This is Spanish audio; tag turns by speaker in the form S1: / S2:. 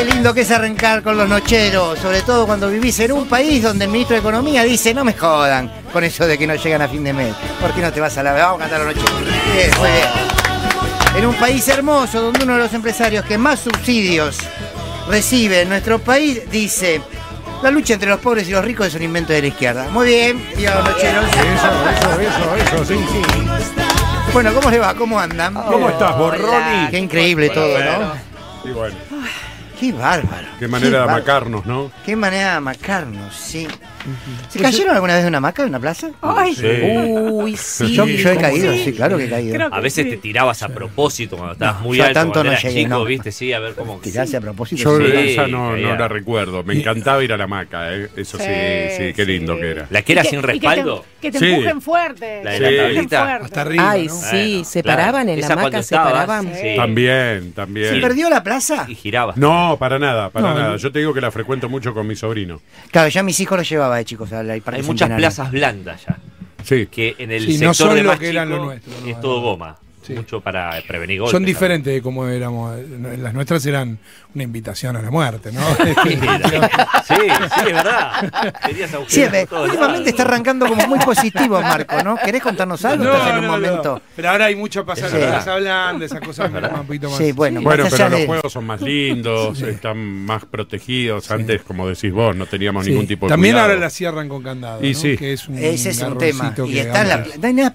S1: Qué lindo que es arrancar con los nocheros, sobre todo cuando vivís en un país donde el ministro de Economía dice no me jodan con eso de que no llegan a fin de mes. ¿Por qué no te vas a la... Vamos a cantar los nocheros. Bien, muy bien. En un país hermoso donde uno de los empresarios que más subsidios recibe en nuestro país dice la lucha entre los pobres y los ricos es un invento de la izquierda. Muy bien, viva los nocheros.
S2: Eso, sí.
S1: Bueno, ¿cómo le va? ¿Cómo andan?
S2: ¿Cómo estás, Borroni?
S1: Qué increíble todo, ¿no?
S2: Y bueno,
S1: Qué bárbaro.
S2: qué manera de amacarnos, ¿no?
S1: Qué manera de amacarnos, sí. ¿Se cayeron alguna vez de una hamaca en una plaza?
S3: Ay,
S2: Sí.
S3: uy, sí.
S1: Yo he caído,
S3: sí.
S1: sí, claro que he caído.
S3: Creo que
S4: A veces
S3: sí.
S4: te tirabas a propósito cuando estabas muy
S1: yo
S4: alto,
S1: tanto
S4: cuando
S1: no
S4: eras
S1: llegué,
S4: chico,
S1: no.
S4: viste, sí, a ver cómo...
S1: Tirarse a propósito.
S2: Yo
S1: sí.
S2: esa no
S4: caía.
S2: la recuerdo. Me encantaba ir a la hamaca, eso sí, qué lindo que era.
S4: La que era
S3: Y
S4: sin
S3: y
S4: respaldo.
S3: Que te
S2: Sí.
S3: empujen fuerte.
S4: La de
S3: que
S2: la
S3: te empujen
S4: tablita.
S3: fuerte.
S5: Hasta arriba,
S6: Ay,
S5: ¿no?
S6: sí,
S4: Bueno,
S6: se
S4: claro.
S6: paraban en la
S4: Esa cuando
S6: hamaca, se
S4: estabas,
S6: paraban.
S3: Sí.
S2: También.
S1: ¿Se perdió la plaza?
S4: Y girabas.
S2: No, para nada. Yo te digo que la frecuento mucho con mi sobrino.
S1: Claro, ya mis hijos los llevaba de chicos al Parque
S4: Hay muchas
S1: Centenario.
S4: plazas blandas ya.
S2: Sí.
S4: Que en el
S5: Sí,
S4: sector
S5: no son
S4: de
S5: lo
S4: más
S5: que eran
S4: chico
S5: lo nuestro, no,
S4: es
S5: no.
S4: todo goma.
S5: Sí.
S4: Mucho para prevenir golpes.
S5: Son
S4: ¿no?
S5: diferentes de cómo éramos. Las nuestras eran una invitación a la muerte, ¿no?
S4: Sí, es verdad. Querías
S1: Sí,
S4: agujeros por todos
S1: últimamente
S4: lados.
S1: está arrancando como muy positivo, Marco, ¿no? ¿Querés contarnos algo? ¿Estás en un momento?
S5: Pero ahora hay mucho pasar
S1: Sí.
S5: la casa blanda, esas cosas un poquito más.
S1: Sí, bueno,
S2: Bueno,
S1: más
S2: pero
S1: allá
S2: los
S1: de...
S2: juegos son más lindos, están más protegidos. Antes, como decís vos, no teníamos
S5: Sí.
S2: ningún tipo de
S5: También
S2: cuidado.
S5: ahora la cierran con candado,
S2: Y
S5: ¿no?
S2: sí.
S5: Que es un
S1: Ese es un tema.
S5: garroncito
S1: Y
S5: que
S1: está en la...
S5: gana.
S1: No hay nada